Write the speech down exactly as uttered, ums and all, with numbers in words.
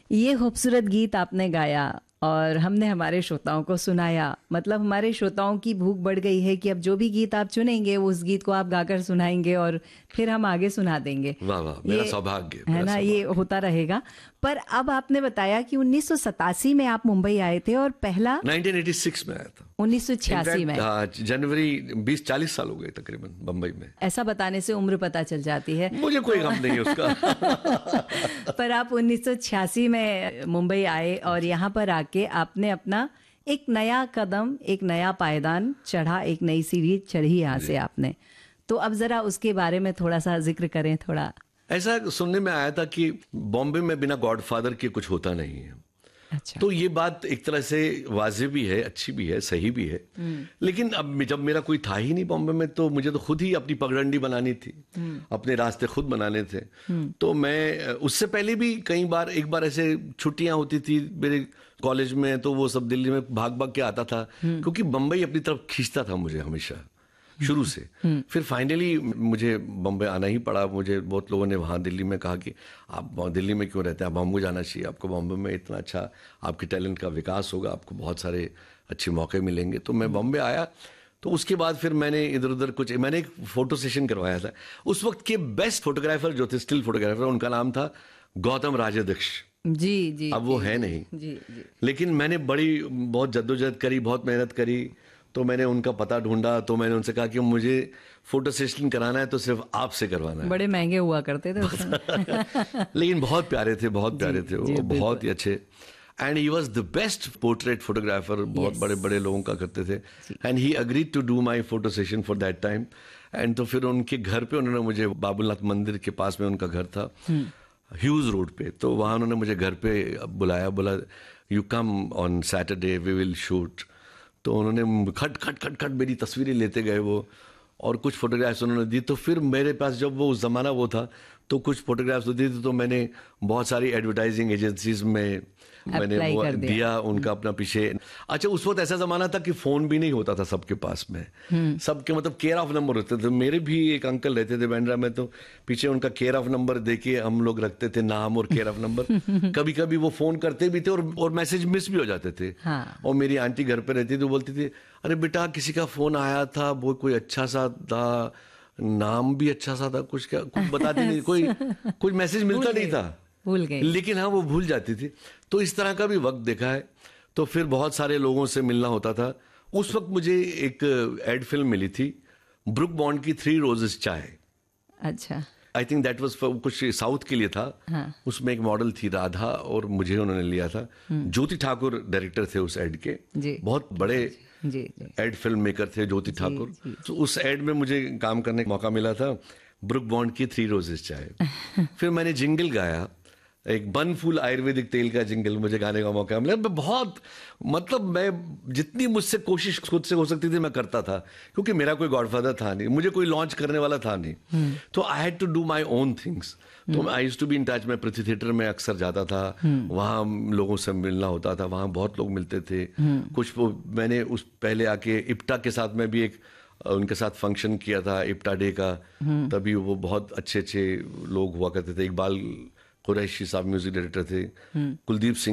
ये खूबसूरत गीत आपने गाया और हमने हमारे श्रोताओं को सुनाया, मतलब हमारे श्रोताओं की भूख बढ़ गई है कि अब जो भी गीत आप चुनेंगे उस गीत को आप गाकर सुनाएंगे और फिर हम आगे सुना देंगे। वाह वाह, मेरा सौभाग्य है ना, ये होता रहेगा। पर अब आपने बताया कि उन्नीस सौ सतासी में आप मुंबई आए थे और पहला उन्नीस सौ छियासी में आया था। उन्नीस सौ छियासी में जनवरी बीस चालीस साल हो गए तकरीबन बम्बई में। ऐसा बताने से उम्र पता चल जाती है, मुझे कोई गम नहीं उसका। पर आप उन्नीस सौ छियासी में मुंबई आए और यहाँ पर आके आपने अपना एक नया कदम, एक नया पायदान चढ़ा, एक नई सीढ़ी चढ़ी यहाँ से आपने। तो अब जरा उसके बारे में थोड़ा सा जिक्र करें। थोड़ा ऐसा सुनने में आया था कि बॉम्बे में बिना गॉडफादर के कुछ होता नहीं है। अच्छा। तो ये बात एक तरह से वाजिब भी है, अच्छी भी है, सही भी है। लेकिन अब जब मेरा कोई था ही नहीं बॉम्बे में, तो मुझे तो खुद ही अपनी पगडंडी बनानी थी, अपने रास्ते खुद बनाने थे। तो मैं उससे पहले भी कई बार, एक बार ऐसे छुट्टियां होती थी मेरे कॉलेज में, तो वो सब दिल्ली में भाग भाग के आता था, क्योंकि बम्बई अपनी तरफ खींचता था मुझे हमेशा शुरू से। फिर फाइनली मुझे बम्बई आना ही पड़ा। मुझे बहुत लोगों ने वहाँ दिल्ली में कहा कि आप दिल्ली में क्यों रहते हैं, आप बॉम्बे जाना चाहिए, आपको बॉम्बे में इतना अच्छा आपके टैलेंट का विकास होगा, आपको बहुत सारे अच्छे मौके मिलेंगे। तो मैं बॉम्बे आया, तो उसके बाद फिर मैंने इधर उधर कुछ, मैंने एक फोटो सेशन करवाया था। उस वक्त के बेस्ट फोटोग्राफर जो थे, स्टिल फोटोग्राफर, उनका नाम था गौतम राजाध्यक्ष जी जी। अब वो है नहीं जी जी। लेकिन मैंने बड़ी बहुत जद्दोजहद करी, बहुत मेहनत करी, तो मैंने उनका पता ढूंढा। तो मैंने उनसे कहा कि मुझे फोटो सेशन कराना है तो सिर्फ आपसे करवाना है। बड़े महंगे हुआ करते थे उस समय। लेकिन बहुत प्यारे थे, बहुत प्यारे थे वो, बहुत ही अच्छे। And he was the best portrait photographer, बहुत बड़े बड़े लोगों का करते थे। And he agreed to do my photo session for that time. And तो फिर उनके घर पे उन्होंने मुझे, बाबूनाथ मंदिर के पास में उनका घर था, ह्यूज रोड पे, तो वहाँ उन्होंने मुझे घर पे बुलाया, बोला you come on Saturday we will shoot. तो उन्होंने खट खट खट खट मेरी तस्वीरें लेते गए वो, और कुछ फोटोग्राफ्स उन्होंने दी। तो फिर मेरे पास जब वो उस ज़माना वो था, तो कुछ फोटोग्राफ्स दी थी, तो मैंने बहुत सारी एडवर्टाइजिंग एजेंसीज में मैंने वो दिया, दिया उनका अपना पीछे। अच्छा, उस वक्त ऐसा ज़माना था कि फ़ोन भी नहीं होता था सबके पास में, सबके मतलब केयर ऑफ नंबर होते थे। मेरे भी एक अंकल रहते थे बांद्रा में, तो पीछे उनका केयर ऑफ नंबर देके हम लोग रखते थे नाम और केयर ऑफ नंबर। कभी कभी वो फ़ोन करते भी थे और, और मैसेज मिस भी हो जाते थे। हाँ। और मेरी आंटी घर पर रहती थी, तो बोलती थी अरे बेटा किसी का फ़ोन आया था, वो कोई अच्छा सा था, नाम भी अच्छा सा था, कुछ क्या कुछ बताती नहीं, कोई कुछ मैसेज मिलता नहीं था, भूल गई। लेकिन हाँ वो भूल जाती थी। तो इस तरह का भी वक्त देखा है। तो फिर बहुत सारे लोगों से मिलना होता था। उस वक्त मुझे एक एड फिल्म मिली थी, ब्रुक बॉन्ड की थ्री रोजेस चाय। अच्छा। आई थिंक दैट वाज कुछ साउथ के लिए था। हाँ। उसमें एक मॉडल थी राधा, और मुझे उन्होंने लिया था। ज्योति ठाकुर डायरेक्टर थे उस एड के, बहुत बड़े जी, जी। एड फिल्म मेकर थे ज्योति ठाकुर। तो उस एड में मुझे काम करने का मौका मिला था, ब्रुक बॉन्ड की थ्री रोजेस चाय। फिर मैंने जिंगल गाया, एक बनफूल आयुर्वेदिक तेल का जिंगल मुझे गाने का मौका मिला। मैं बहुत, मतलब मैं जितनी मुझसे कोशिश खुद से हो सकती थी मैं करता था, क्योंकि मेरा कोई गॉडफादर था नहीं, मुझे कोई लॉन्च करने वाला था नहीं। तो I had to do my own things. तो I used to be in touch. मैं पृथ्वी थिएटर में अक्सर जाता था, वहाँ लोगों से मिलना होता था, वहाँ बहुत लोग मिलते थे। कुछ वो मैंने उस पहले आके इप्टा के साथ में भी एक उनके साथ फंक्शन किया था, इप्टा डे का। तभी वो बहुत अच्छे अच्छे लोग हुआ करते थे। इकबाल कुरैशी साहब म्यूजिक डायरेक्टर थे, कुलदीप सिंह